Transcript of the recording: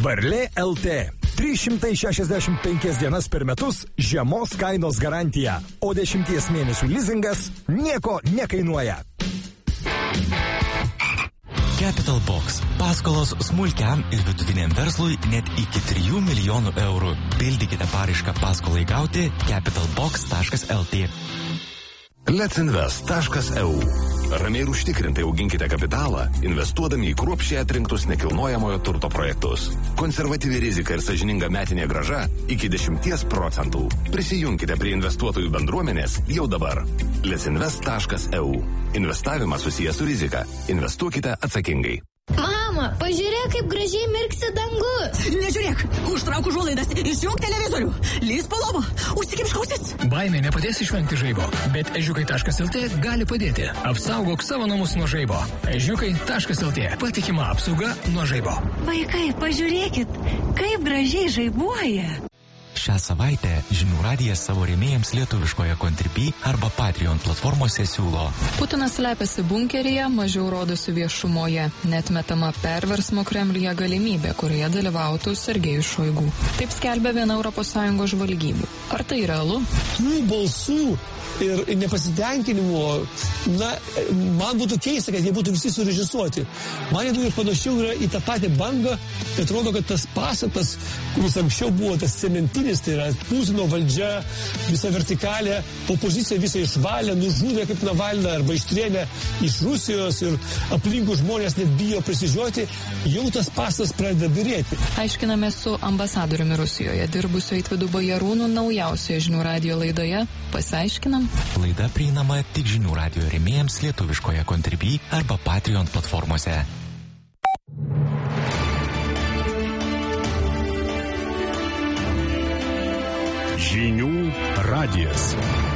Varlė LT. 365 dienas per metus žemos kainos garantija, o 10 mėnesių lizingas nieko nekainuoja. Capital Box. Paskolos smulkiam ir vidutiniam verslui net iki 3 milijonų eurų. Pildykite paraišką paskolai gauti capitalbox.lt. Letsinvest.eu. Ramiai ir užtikrintai auginkite kapitalą, investuodami į kruopščiai atrinktus nekilnojamojo turto projektus. Konservatyvi rizika ir sąžininga metinė grąža iki 10%. Prisijunkite prie investuotojų bendruomenės jau dabar. Letsinvest.eu. Investavimas susijęs su rizika. Investuokite atsakingai. Mama, pažiūrėk, kaip gražiai mirksi dangus. Nežiūrėk, užtrauk užuolaidas, išjunk televizorių, lįsk po lovą, užsikimšk ausis. Baimė nepadės išvengti žaibo, bet ežiukai.lt gali padėti. Apsaugok savo namus nuo žaibo. Ežiukai.lt. Patikima apsauga nuo žaibo. Vaikai, pažiūrėkit, kaip gražiai žaibuoja. Šią savaitę Žinių radijas savo rėmėjams lietuviškoje Contribui arba Patreon platformose siūlo. Putinas slepiasi bunkeryje, mažiau rodosi viešumoje. Netmetama perversmo Kremliuje galimybė, kurioje dalyvautų Sergejus Šoigu. Taip skelbia viena ES žvalgybų. Ar tai realu? Tų balsų ir nepasitenkinimo, man būtų keista, kad jie būtų visi surežisuoti. Man įdomu ir panašiau yra į tą patį bangą, kad atrodo, kad tas pastatas, kuris anksčiau buvo tas cementinis, tai yra Putino valdžia, visa vertikalė, opozicija visą išvalė, nužudė kaip Navalną arba ištrėmė iš Rusijos ir aplinkų žmonės net bijo prisižioti, jau tas pastatas pradeda birėti. Aiškiname su ambasadoriumi Rusijoje dirbusiu Eitvydu Bajarūnu naujausioje Žinių radijo laidoje. Pasiaiškinam. Laida prieinama tik Žinių radijo rėmėjams lietuviškoje Contribui arba Patreon platformose. Žinių radijas.